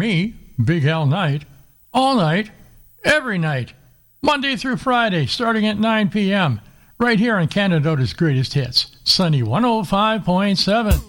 me, Big Al Knight, all night, every night, Monday through Friday, starting at 9 p.m., right here on Canadota's Greatest Hits, Sunny 105.7.